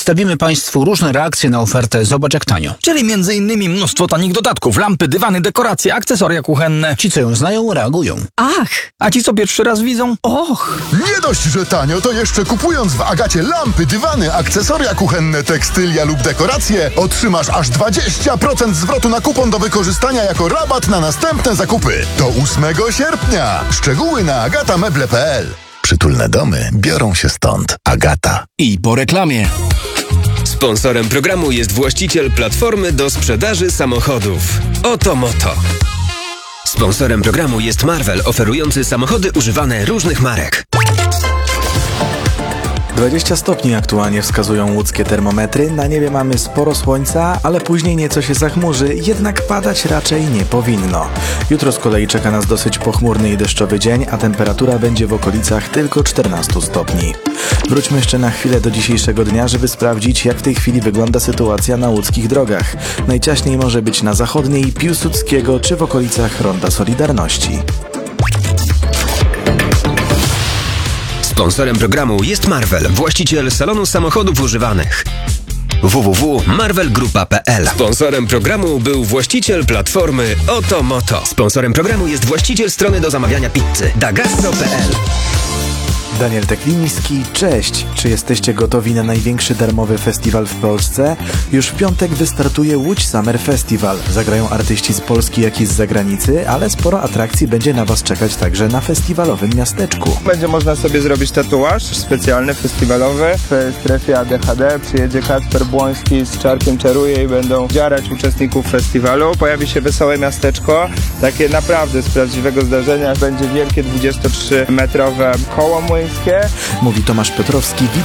Przedstawimy Państwu różne reakcje na ofertę Zobacz jak tanio. Czyli m.in. mnóstwo tanich dodatków, lampy, dywany, dekoracje, akcesoria kuchenne. Ci, co ją znają, reagują. Ach! A ci, co pierwszy raz widzą? Och! Nie dość, że tanio, to jeszcze kupując w Agacie lampy, dywany, akcesoria kuchenne, tekstylia lub dekoracje, otrzymasz aż 20% zwrotu na kupon do wykorzystania jako rabat na następne zakupy. Do 8 sierpnia. Szczegóły na agatameble.pl. Przytulne domy biorą się stąd. Agata. I po reklamie. Sponsorem programu jest właściciel platformy do sprzedaży samochodów Otomoto. Sponsorem programu jest Marvel, oferujący samochody używane różnych marek. 20 stopni aktualnie wskazują łódzkie termometry. Na niebie mamy sporo słońca, ale później nieco się zachmurzy, jednak padać raczej nie powinno. Jutro z kolei czeka nas dosyć pochmurny i deszczowy dzień, a temperatura będzie w okolicach tylko 14 stopni. Wróćmy jeszcze na chwilę do dzisiejszego dnia, żeby sprawdzić, jak w tej chwili wygląda sytuacja na łódzkich drogach. Najciaśniej może być na Zachodniej, Piłsudskiego czy w okolicach Ronda Solidarności. Sponsorem programu jest Marvel, właściciel salonu samochodów używanych www.marvelgrupa.pl. Sponsorem programu był właściciel platformy Otomoto. Sponsorem programu jest właściciel strony do zamawiania pizzy dagasso.pl. Daniel Tekliński, cześć! Czy jesteście gotowi na największy darmowy festiwal w Polsce? Już w piątek wystartuje Łódź Summer Festival. Zagrają artyści z Polski, jak i z zagranicy, ale sporo atrakcji będzie na Was czekać także na festiwalowym miasteczku. Będzie można sobie zrobić tatuaż specjalny, festiwalowy. W strefie ADHD przyjedzie Kacper Błoński z Czarkiem Czaruje i będą dziarać uczestników festiwalu. Pojawi się wesołe miasteczko, takie naprawdę z prawdziwego zdarzenia. Będzie wielkie 23-metrowe koło młyńskie. Mówi Tomasz Piotrowski,